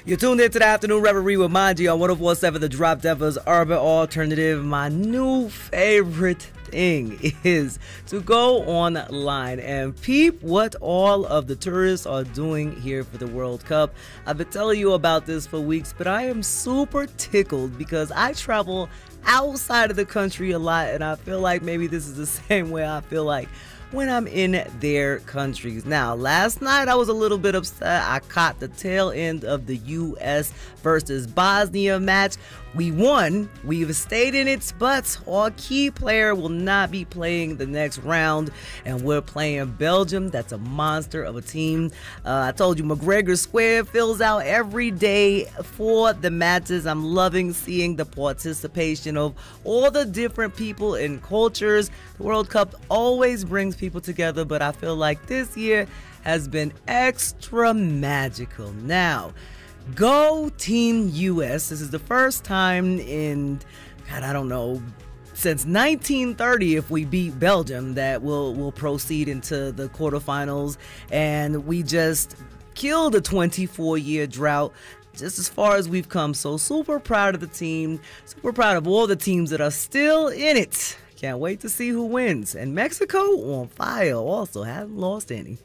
You're tuned into the Afternoon Reverie with Manji on 104.7 The Drop, Denver's Urban Alternative. My new favorite thing is to go online and peep what all of the tourists are doing here for the World Cup. I've been telling you about this for weeks, but I am super tickled because I travel outside of the country a lot, and I feel like maybe this is the same way I feel like when I'm in their countries. Now, last night I was a little bit upset. I caught the tail end of the U.S. versus Bosnia match. We won. We've stayed in it, but our key player will not be playing the next round, and we're playing Belgium. That's a monster of a team. I told you McGregor Square fills out every day for the matches. I'm loving seeing the participation of all the different people and cultures. The World Cup always brings people together, but I feel like this year has been extra magical. Now, go Team US. This is the first time in, God, I don't know, since 1930, if we beat Belgium, that we'll proceed into the quarterfinals. And we just killed a 24-year drought just as far as we've come. So super proud of the team. Super proud of all the teams that are still in it. Can't wait to see who wins. And Mexico on fire also, haven't lost any.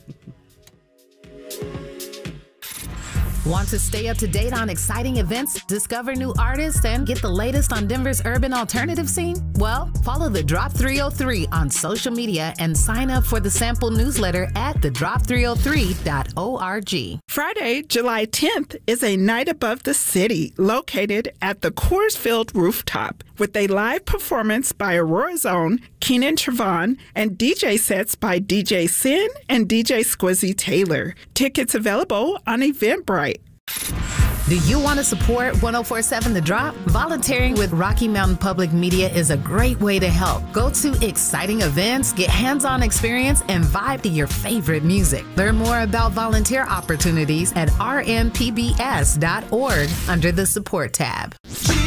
Want to stay up to date on exciting events, discover new artists, and get the latest on Denver's urban alternative scene? Well, follow The Drop 303 on social media and sign up for the sample newsletter at thedrop303.org. Friday, July 10th is a night above the city located at the Coors Field rooftop with a live performance by Aurora's own Keenan Trevon and DJ sets by DJ Sin and DJ Squizzy Taylor. Tickets available on Eventbrite. Do you want to support 104.7 The Drop? Volunteering with Rocky Mountain Public Media is a great way to help. Go to exciting events, get hands-on experience, and vibe to your favorite music. Learn more about volunteer opportunities at rmpbs.org under the support tab.